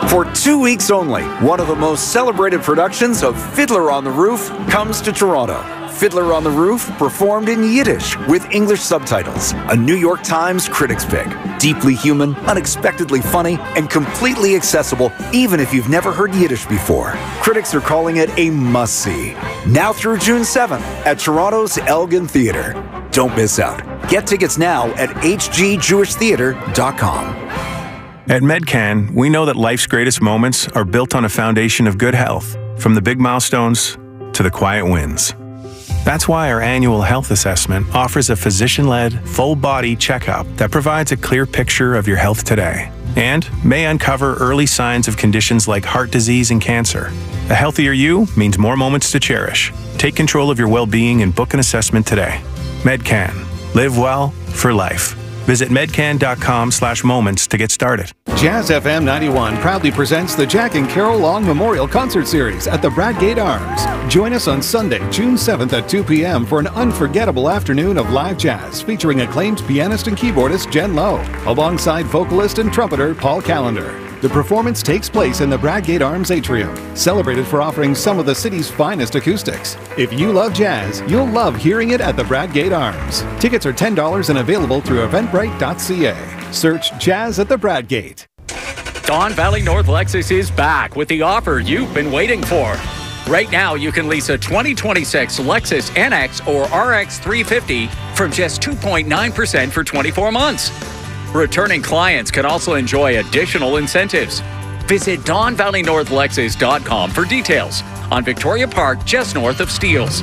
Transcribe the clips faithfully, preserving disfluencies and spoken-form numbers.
For two weeks only, one of the most celebrated productions of Fiddler on the Roof comes to Toronto. Fiddler on the Roof, performed in Yiddish with English subtitles. A New York Times critics pick. Deeply human, unexpectedly funny, and completely accessible even if you've never heard Yiddish before. Critics are calling it a must-see. Now through June seventh at Toronto's Elgin Theatre. Don't miss out. Get tickets now at h g jewish theatre dot com. At Medcan, we know that life's greatest moments are built on a foundation of good health, from the big milestones to the quiet wins. That's why our annual health assessment offers a physician-led, full-body checkup that provides a clear picture of your health today and may uncover early signs of conditions like heart disease and cancer. A healthier you means more moments to cherish. Take control of your well-being and book an assessment today. Medcan. Live well for life. Visit medcan.com slash moments to get started. Jazz F M ninety-one proudly presents the Jack and Carol Long Memorial Concert Series at the Bradgate Arms. Join us on Sunday, June seventh at two p m for an unforgettable afternoon of live jazz featuring acclaimed pianist and keyboardist Jen Lowe, alongside vocalist and trumpeter Paul Callender. The performance takes place in the Bradgate Arms Atrium, celebrated for offering some of the city's finest acoustics. If you love jazz, you'll love hearing it at the Bradgate Arms. Tickets are ten dollars and available through eventbrite dot c a. Search Jazz at the Bradgate. Don Valley North Lexus is back with the offer you've been waiting for. Right now, you can lease a twenty twenty-six Lexus N X or R X three fifty from just two point nine percent for twenty-four months. Returning clients can also enjoy additional incentives. Visit Don Valley North Lexus dot com for details on Victoria Park, just north of Steeles.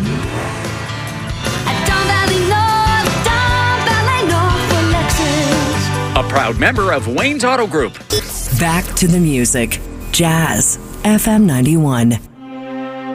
A proud member of Wayne's Auto Group. Back to the music. Jazz F M ninety-one.